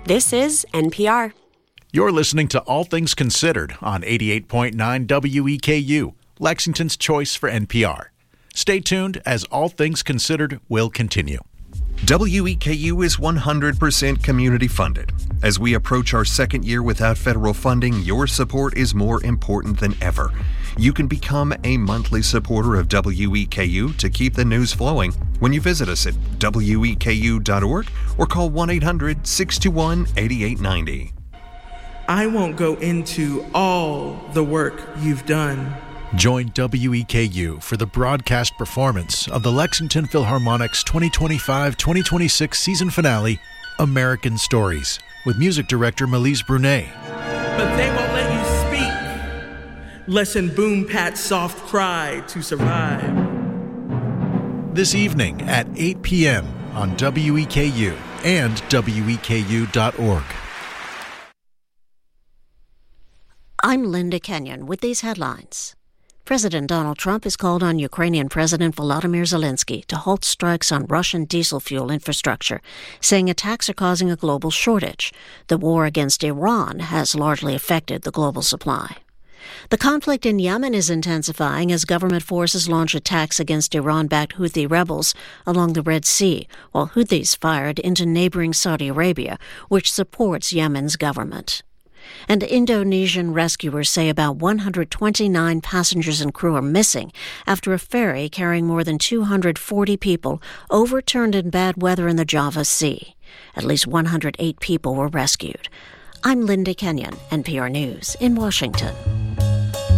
This is NPR. You're listening to All Things Considered on 88.9 WEKU, Lexington's choice for NPR. Stay tuned as All Things Considered will continue. WEKU is 100% community funded. As we approach our second year without federal funding, your support is more important than ever. You can become a monthly supporter of WEKU to keep the news flowing when you visit us at weku.org or call 1-800-621-8890. I won't go into all the work you've done. Join WEKU for the broadcast performance of the Lexington Philharmonic's 2025-2026 season finale, American Stories, with music director Melise Brunet. But they won't let you speak. Lesson boom Pat's soft cry to survive. This evening at 8 p.m. on WEKU and WEKU.org. I'm Linda Kenyon with these headlines. President Donald Trump has called on Ukrainian President Volodymyr Zelensky to halt strikes on Russian diesel fuel infrastructure, saying attacks are causing a global shortage. The war against Iran has largely affected the global supply. The conflict in Yemen is intensifying as government forces launch attacks against Iran-backed Houthi rebels along the Red Sea, while Houthis fired into neighboring Saudi Arabia, which supports Yemen's government. And Indonesian rescuers say about 129 passengers and crew are missing after a ferry carrying more than 240 people overturned in bad weather in the Java Sea. At least 108 people were rescued. I'm Linda Kenyon, NPR News in Washington.